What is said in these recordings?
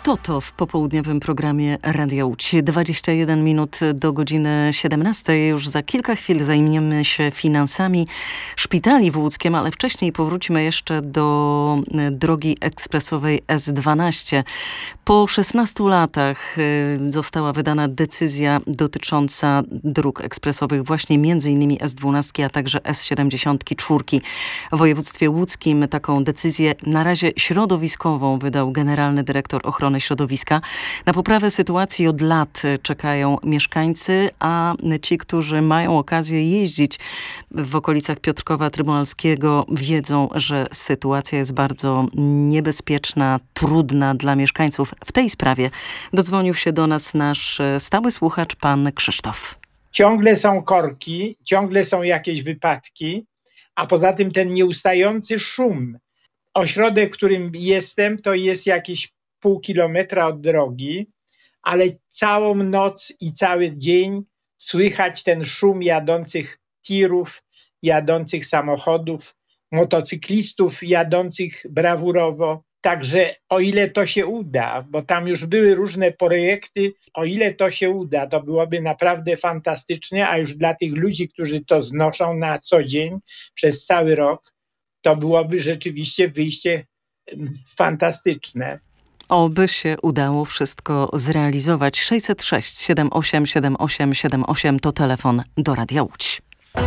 To w popołudniowym programie Radia Łódź. 21 minut do godziny 17. Już za kilka chwil zajmiemy się finansami szpitali w Łódzkiem, ale wcześniej powrócimy jeszcze do drogi ekspresowej S12. Po 16 latach została wydana decyzja dotycząca dróg ekspresowych, właśnie m.in. S12, a także S74. W województwie łódzkim taką decyzję na razie środowiskową wydał generalny dyrektor ochrony środowiska. Na poprawę sytuacji od lat czekają mieszkańcy, a ci, którzy mają okazję jeździć w okolicach Piotrkowa Trybunalskiego, wiedzą, że sytuacja jest bardzo niebezpieczna, trudna dla mieszkańców. W tej sprawie dodzwonił się do nas nasz stały słuchacz, pan Krzysztof. Ciągle są korki, ciągle są jakieś wypadki, a poza tym ten nieustający szum. Ośrodek, w którym jestem, to jest jakieś pół kilometra od drogi, ale całą noc i cały dzień słychać ten szum jadących tirów, jadących samochodów, motocyklistów jadących brawurowo. Także o ile to się uda, bo tam już były różne projekty, o ile to się uda, to byłoby naprawdę fantastycznie, a już dla tych ludzi, którzy to znoszą na co dzień przez cały rok, to byłoby rzeczywiście wyjście fantastyczne. Oby się udało wszystko zrealizować. 606 78 78 78 to telefon do Radia Łódź.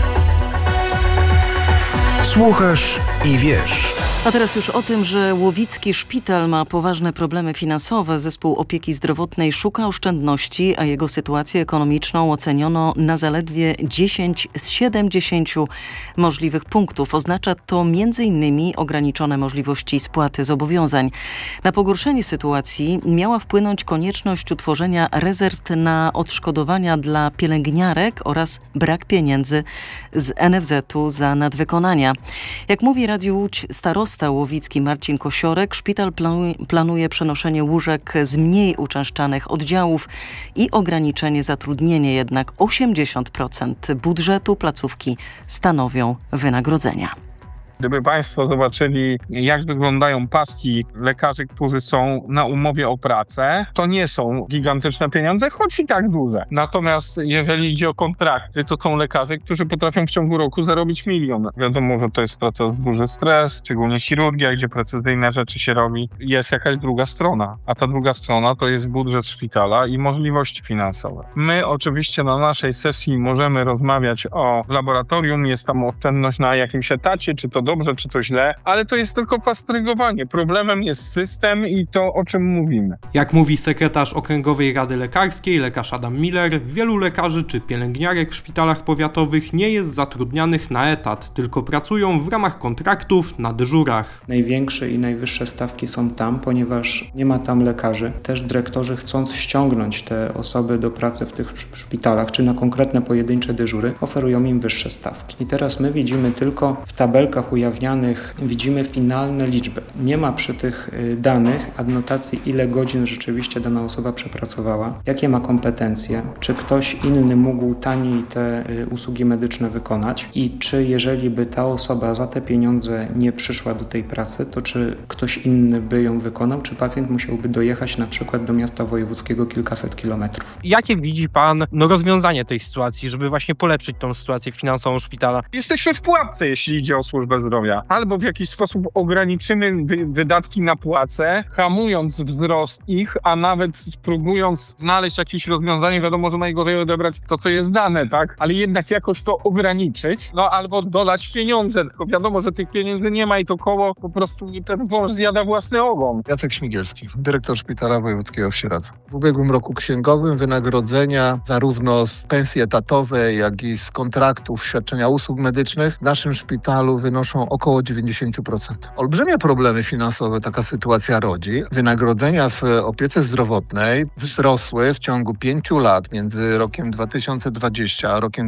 Słuchasz i wiesz. A teraz już o tym, że łowicki szpital ma poważne problemy finansowe. Zespół opieki zdrowotnej szuka oszczędności, a jego sytuację ekonomiczną oceniono na zaledwie 10 z 70 możliwych punktów. Oznacza to m.in. ograniczone możliwości spłaty zobowiązań. Na pogorszenie sytuacji miała wpłynąć konieczność utworzenia rezerw na odszkodowania dla pielęgniarek oraz brak pieniędzy z NFZ-u za nadwykonania. Jak mówi Radiu Łódź starosta łowicki Marcin Kosiorek, szpital planuje przenoszenie łóżek z mniej uczęszczanych oddziałów i ograniczenie zatrudnienia, jednak 80% budżetu placówki stanowią wynagrodzenia. Gdyby Państwo zobaczyli, jak wyglądają paski lekarzy, którzy są na umowie o pracę, to nie są gigantyczne pieniądze, choć i tak duże. Natomiast jeżeli idzie o kontrakty, to są lekarze, którzy potrafią w ciągu roku zarobić 1 000 000. Wiadomo, że to jest praca z duży stres, szczególnie chirurgia, gdzie precyzyjne rzeczy się robi. Jest jakaś druga strona, a ta druga strona to jest budżet szpitala i możliwości finansowe. My oczywiście na naszej sesji możemy rozmawiać o laboratorium, jest tam oszczędność na jakimś etacie, czy to dobrze, czy to źle, ale to jest tylko pastrygowanie. Problemem jest system i to, o czym mówimy. Jak mówi sekretarz Okręgowej Rady Lekarskiej, lekarz Adam Miller, wielu lekarzy czy pielęgniarek w szpitalach powiatowych nie jest zatrudnianych na etat, tylko pracują w ramach kontraktów na dyżurach. Największe i najwyższe stawki są tam, ponieważ nie ma tam lekarzy. Też dyrektorzy, chcąc ściągnąć te osoby do pracy w tych szpitalach, czy na konkretne pojedyncze dyżury, oferują im wyższe stawki. I teraz my widzimy tylko w tabelkach ujawnianych, widzimy finalne liczby. Nie ma przy tych danych adnotacji, ile godzin rzeczywiście dana osoba przepracowała, jakie ma kompetencje, czy ktoś inny mógł taniej te usługi medyczne wykonać i czy jeżeli by ta osoba za te pieniądze nie przyszła do tej pracy, to czy ktoś inny by ją wykonał, czy pacjent musiałby dojechać na przykład do miasta wojewódzkiego kilkaset kilometrów. Jakie widzi Pan rozwiązanie tej sytuacji, żeby właśnie polepszyć tą sytuację finansową szpitala? Jesteśmy w pułapce, jeśli idzie o służbę zdrowia. Albo w jakiś sposób ograniczymy wydatki na płace, hamując wzrost ich, a nawet spróbując znaleźć jakieś rozwiązanie. Wiadomo, że najgorzej odebrać to, co jest dane, tak? Ale jednak jakoś to ograniczyć, albo dodać pieniądze. Tylko wiadomo, że tych pieniędzy nie ma i to koło po prostu ten wąż zjada własny ogon. Jacek Śmigielski, dyrektor Szpitala Wojewódzkiego w Sieradzu. W ubiegłym roku księgowym wynagrodzenia zarówno z pensji etatowej, jak i z kontraktów świadczenia usług medycznych w naszym szpitalu wynoszą około 90%. Olbrzymie problemy finansowe taka sytuacja rodzi. Wynagrodzenia w opiece zdrowotnej wzrosły w ciągu 5 lat między rokiem 2020 a rokiem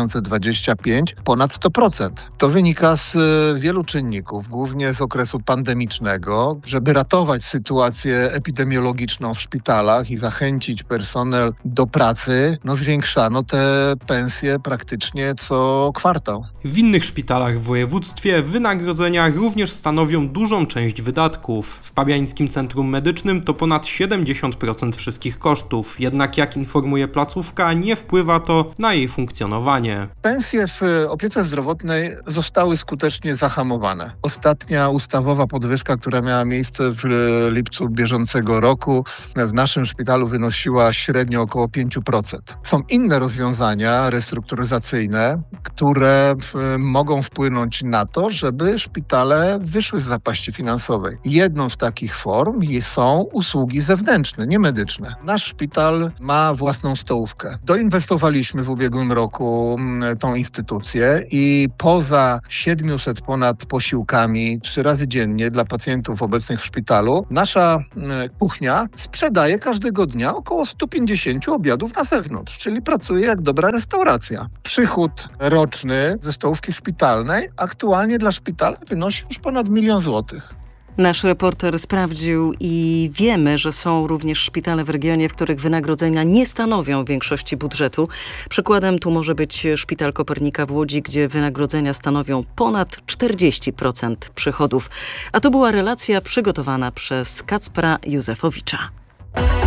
2025 ponad 100%. To wynika z wielu czynników, głównie z okresu pandemicznego. Żeby ratować sytuację epidemiologiczną w szpitalach i zachęcić personel do pracy, zwiększano te pensje praktycznie co kwartał. W innych szpitalach w województwie Oczywiście wynagrodzenia również stanowią dużą część wydatków. W Pabiańskim Centrum Medycznym to ponad 70% wszystkich kosztów, jednak jak informuje placówka, nie wpływa to na jej funkcjonowanie. Pensje w opiece zdrowotnej zostały skutecznie zahamowane. Ostatnia ustawowa podwyżka, która miała miejsce w lipcu bieżącego roku, w naszym szpitalu wynosiła średnio około 5%. Są inne rozwiązania restrukturyzacyjne, które mogą wpłynąć na to, żeby szpitale wyszły z zapaści finansowej. Jedną z takich form są usługi zewnętrzne, nie medyczne. Nasz szpital ma własną stołówkę. Doinwestowaliśmy w ubiegłym roku tą instytucję i poza 700 ponad posiłkami 3 razy dziennie dla pacjentów obecnych w szpitalu, nasza kuchnia sprzedaje każdego dnia około 150 obiadów na zewnątrz, czyli pracuje jak dobra restauracja. Przychód roczny ze stołówki szpitalnej aktualnie dla szpitala wynosi już ponad 1 000 000 złotych. Nasz reporter sprawdził i wiemy, że są również szpitale w regionie, w których wynagrodzenia nie stanowią większości budżetu. Przykładem tu może być Szpital Kopernika w Łodzi, gdzie wynagrodzenia stanowią ponad 40% przychodów. A to była relacja przygotowana przez Kacpra Józefowicza.